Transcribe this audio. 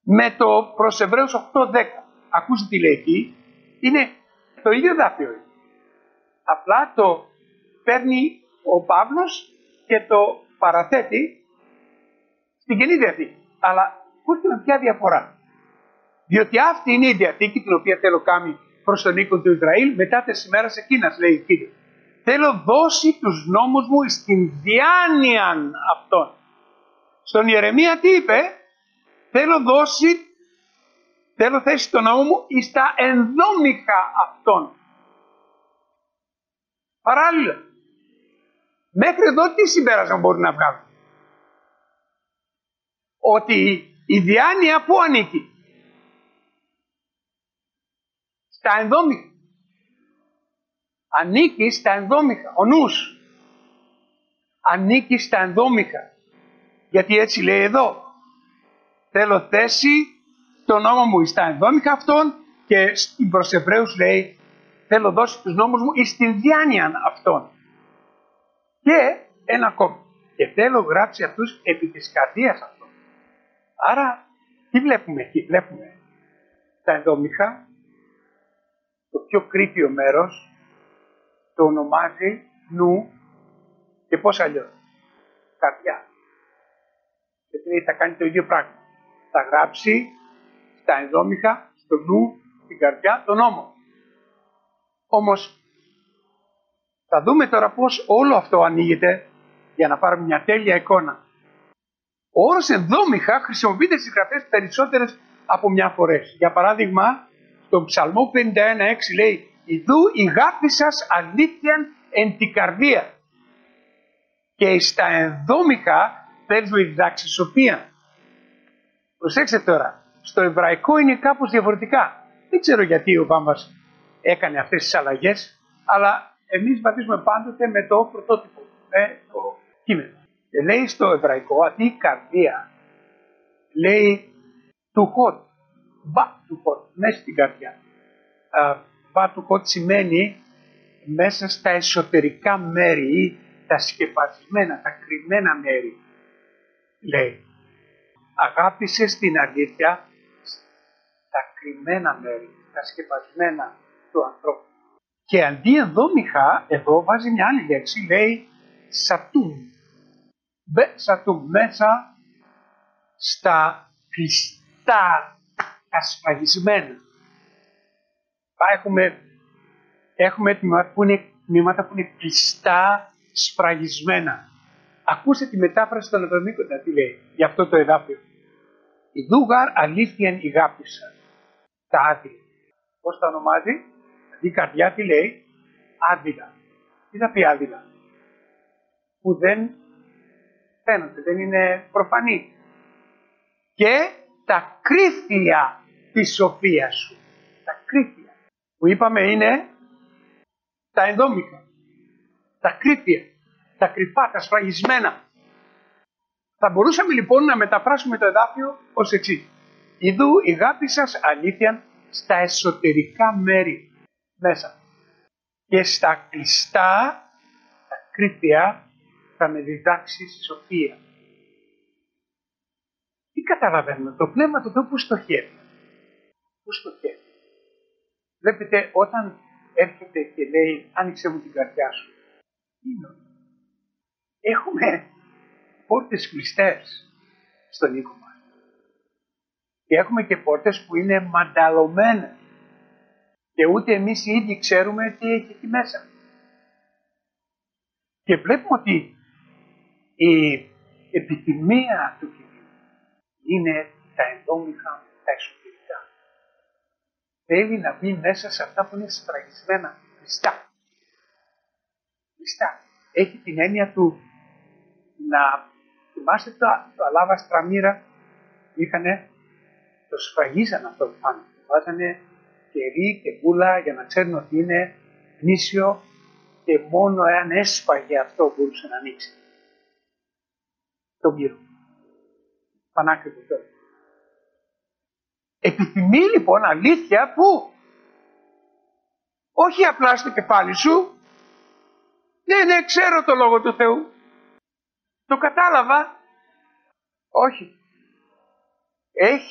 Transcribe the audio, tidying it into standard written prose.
με το προς Εβραίους 8:10. Ακούστε τι λέει εκεί. Είναι το ίδιο δάφιο. Απλά το παίρνει ο Παύλος και το παραθέτει στην Καινή Διαθήκη. Αλλά ακούστε με ποια διαφορά. Διότι αυτή είναι η Διαθήκη την οποία θέλω κάνει προς τον οίκο του Ισραήλ μετά τις ημέρες εκείνας, λέει ο Κύριος. Θέλω δώσει τους νόμους μου στην διάνοια αυτών. Στον Ιερεμία τι είπε? Θέλω θέσει το νόμο μου εις τα ενδόμηχα αυτών. Παράλληλα. Μέχρι εδώ τι συμπέρασμα μπορεί να βγάλει? Ότι η διάνοια πού ανήκει? Στα ενδόμηχα. Ανήκει στα ενδόμηχα. Ο νους ανήκει στα ενδόμηχα. Γιατί έτσι λέει εδώ. Θέλω θέση το νόμο μου εις τα ενδόμηχα αυτών, και στην προς Εβραίους λέει θέλω δώσει τους νόμους μου εις την διάνοια αυτών. Και ένα ακόμη. Και θέλω γράψει αυτούς επί της καρδίας αυτών. Άρα τι βλέπουμε εκεί? Βλέπουμε τα ενδόμηχα, το πιο κρίτιο μέρος, το ονομάζει νου και πώς αλλιώς? Καρδιά. Γιατί λέει θα κάνει το ίδιο πράγμα. Θα γράψει στα ενδόμηχα, στο νου, στην καρδιά, τον νόμο. Όμως θα δούμε τώρα πώς όλο αυτό ανοίγεται για να πάρουμε μια τέλεια εικόνα. Ο όρος ενδόμηχα χρησιμοποιείται στις γραφές περισσότερες από μια φορές. Για παράδειγμα, στον Ψαλμό 51:6 λέει «Ιδού η γάπη σας αλήθειαν εν την καρδία». Και στα ενδόμηχα παίρνουμε διδάξει σοφία. Προσέξτε τώρα, στο εβραϊκό είναι κάπως διαφορετικά. Δεν ξέρω γιατί ο Βάμβας έκανε αυτές τις αλλαγές, αλλά εμείς βαθίζουμε πάντοτε με το πρωτότυπο, με το κείμενο. Και λέει στο εβραϊκό, αντί η καρδία, λέει του χωτ, μπα του χωτ, μέσα στην καρδιά. Μπα του χωτ σημαίνει μέσα στα εσωτερικά μέρη ή τα σκεπασμένα, τα κρυμμένα μέρη. Λέει, αγάπησε στην αλήθεια τα κρυμμένα μέρη, τα σκεπασμένα του ανθρώπου. Και αντί ενδόμηχα, εδώ βάζει μια άλλη λέξη, λέει σατούμ. Σατούμ, μέσα στα κλειστά, ασφαλισμένα. Έχουμε τμήματα που είναι κλειστά, σφραγισμένα. Ακούστε τη μετάφραση των Εβδομήκοντα τι λέει για αυτό το εδάφιο. Η δούγαρ αλήθειαν η γάπησα. Τα άδεια. Πώς τα ονομάζει? Η καρδιά τι λέει? Άδειλα. Τι θα πει άδειλα? Που δεν φαίνονται, δεν είναι προφανή. Και τα κρύφια της σοφίας σου. Τα κρύφια. Που είπαμε είναι τα ενδόμηχα. Τα κρύφια. Τα κρυφά, τα σφραγισμένα. Θα μπορούσαμε λοιπόν να μεταφράσουμε το εδάφιο ως εξής. Ιδού η γάπη σας αλήθεια στα εσωτερικά μέρη μέσα. Και στα κλειστά, τα κρύφια, θα με διδάξει σοφία. Τι καταλαβαίνουμε? Το πνεύμα του Θεού που στοχεύει. Πού στοχεύει? Βλέπετε όταν έρχεται και λέει άνοιξε μου την καρδιά σου. Έχουμε πόρτες κλειστές στον οίκο μας. Και έχουμε και πόρτες που είναι μανταλωμένες. Και ούτε εμείς οι ίδιοι ξέρουμε τι έχει εκεί μέσα. Και βλέπουμε ότι η επιθυμία του Κυρίου είναι τα ενδόμηχα, τα εσωτερικά. Θέλει να μπει μέσα σε αυτά που είναι σφραγισμένα, κλειστά. Κλειστά. Έχει την έννοια του να θυμάστε το αλάβα στραμμύρα είχανε, το σφραγίζαν αυτό πάνω. Βάζανε κερί και μπούλα για να ξέρουν ότι είναι γνήσιο και μόνο εάν έσπαγε αυτό μπορούσε να ανοίξει. Το γύρο. Πανάκριβο τώρα. Επιθυμεί λοιπόν αλήθεια που όχι απλά στο κεφάλι σου. Ναι, ξέρω το λόγο του Θεού. Το κατάλαβα. Όχι. Έχει